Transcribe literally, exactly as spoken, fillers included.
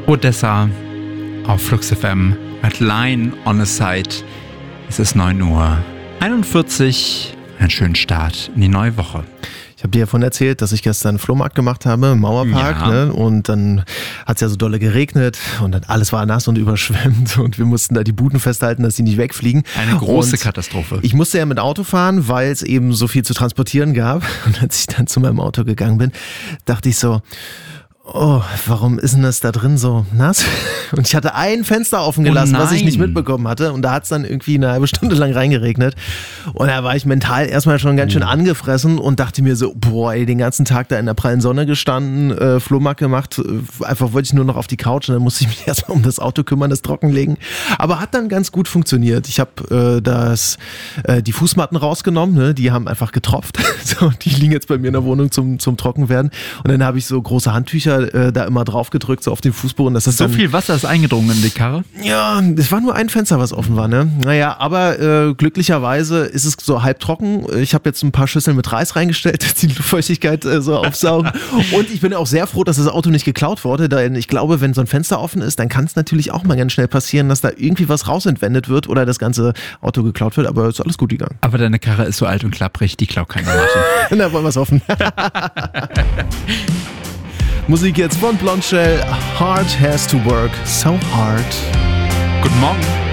Odessa auf Flux F M mit Line on a Side. Es ist neun Uhr einundvierzig. Einen schönen Start in die neue Woche. Ich habe dir ja vorhin erzählt, dass ich gestern einen Flohmarkt gemacht habe im Mauerpark. Ja. Ne? Und dann hat es ja so dolle geregnet und dann alles war nass und überschwemmt und wir mussten da die Buden festhalten, dass sie nicht wegfliegen. Eine große und Katastrophe. Ich musste ja mit Auto fahren, weil es eben so viel zu transportieren gab. Und als ich dann zu meinem Auto gegangen bin, dachte ich so, oh, warum ist denn das da drin so nass? Und ich hatte ein Fenster offen gelassen, Oh was ich nicht nein. mitbekommen hatte. Und da hat es dann irgendwie eine halbe Stunde lang reingeregnet. Und da war ich mental erstmal schon ganz schön angefressen und dachte mir so, boah, ey, den ganzen Tag da in der prallen Sonne gestanden, äh, Flohmarkt gemacht. Äh, einfach wollte ich nur noch auf die Couch und dann musste ich mich erstmal um das Auto kümmern, das Trockenlegen. Aber hat dann ganz gut funktioniert. Ich habe äh, das, äh, die Fußmatten rausgenommen, ne? Die haben einfach getropft. So, die liegen jetzt bei mir in der Wohnung zum, zum Trockenwerden. Und dann habe ich so große Handtücher äh, da immer drauf gedrückt, so auf den Fußboden. Dass das So dann, viel Wasser ist eingedrungen in die Karre. ja, es war nur ein Fenster, was offen war, ne? Naja, aber äh, glücklicherweise ist es so halb trocken. Ich habe jetzt ein paar Schüsseln mit Reis reingestellt, dass die Luftfeuchtigkeit äh, so aufsaugen. Und ich bin auch sehr froh, dass das Auto nicht geklaut wurde, denn ich glaube, wenn so ein Fenster offen ist, dann kann es natürlich auch mal ganz schnell passieren, dass da irgendwie was rausentwendet wird oder das ganze Auto geklaut wird, aber ist alles gut gegangen. Aber deine Karre ist so alt und klapprig, die klaut keiner, Martin. Na, wollen wir es offen. Musik jetzt von Blondshell. Hard has to work so hard. Guten Morgen.